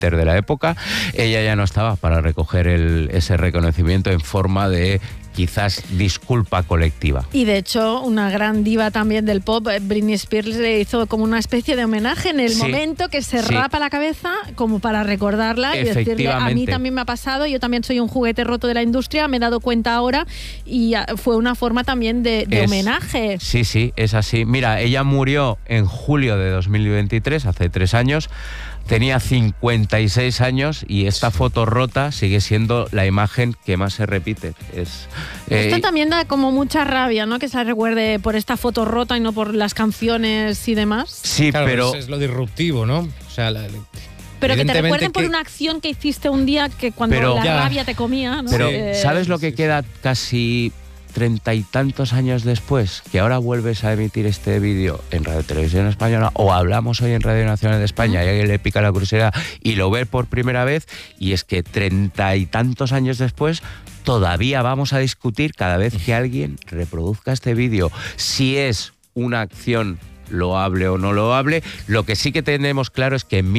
de la época, ella ya no estaba para recoger ese reconocimiento en forma de quizás disculpa colectiva. Y de hecho, una gran diva también del pop, Britney Spears, le hizo como una especie de homenaje en el momento que se rapa la cabeza, como para recordarla y decirle, a mí también me ha pasado, yo también soy un juguete roto de la industria, me he dado cuenta ahora, y fue una forma también de homenaje. Sí, es así. Mira, ella murió en julio de 2023, hace 3 años, tenía 56 años y esta foto rota sigue siendo la imagen que más se repite. Esto también da como mucha rabia, ¿no? Que se la recuerde por esta foto rota y no por las canciones y demás. Sí, claro, pero es lo disruptivo, ¿no? O sea, pero que te recuerden por una acción que hiciste un día que cuando la rabia te comía, ¿no? Pero ¿sabes lo que queda casi 30 y tantos años después? Que ahora vuelves a emitir este vídeo en Radio Televisión Española, o hablamos hoy en Radio Nacional de España, y alguien le pica la curiosidad y lo ve por primera vez, y es que 30 y tantos años después todavía vamos a discutir cada vez que alguien reproduzca este vídeo si es una acción loable o no loable. Lo que sí que tenemos claro es que en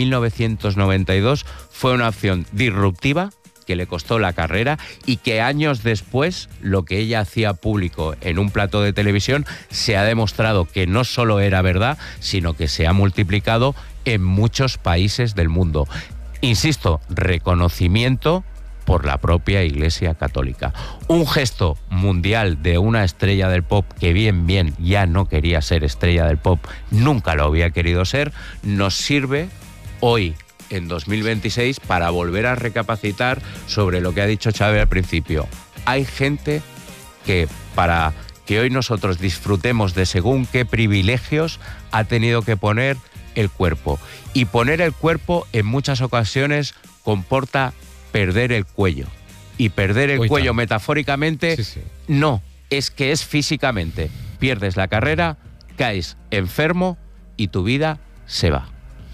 1992 fue una acción disruptiva que le costó la carrera, y que años después lo que ella hacía público en un plató de televisión se ha demostrado que no solo era verdad, sino que se ha multiplicado en muchos países del mundo. Insisto, reconocimiento por la propia Iglesia Católica. Un gesto mundial de una estrella del pop que bien ya no quería ser estrella del pop, nunca lo había querido ser, nos sirve hoy en 2026 para volver a recapacitar sobre lo que ha dicho Xavi al principio. Hay gente que para que hoy nosotros disfrutemos de según qué privilegios ha tenido que poner el cuerpo. Y poner el cuerpo en muchas ocasiones comporta perder el cuello. Y perder el cuello metafóricamente, no, es que es físicamente. Pierdes la carrera, caes enfermo y tu vida se va.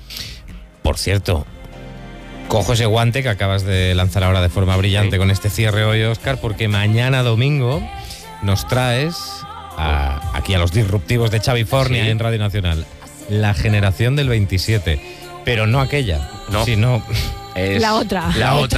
Por cierto, cojo ese guante que acabas de lanzar ahora de forma brillante con este cierre hoy, Óscar, porque mañana domingo nos traes aquí a los disruptivos de Xavi Fornia en Radio Nacional. La generación del 27, pero no aquella, sino la otra.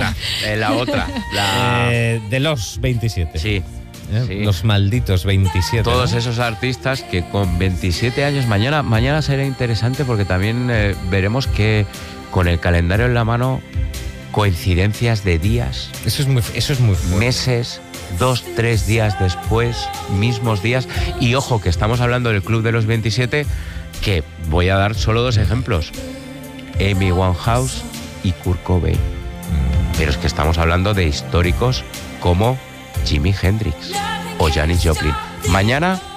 De los 27. Sí. Los malditos 27. Todos esos artistas que con 27 años, mañana será interesante porque también veremos que con el calendario en la mano, coincidencias de días. Eso es muy fuerte. Meses, 2-3 días después, mismos días. Y ojo, que estamos hablando del Club de los 27, que voy a dar solo 2 ejemplos. Amy Winehouse y Kurt Cobain. Pero es que estamos hablando de históricos como Jimi Hendrix o Janis Joplin. Mañana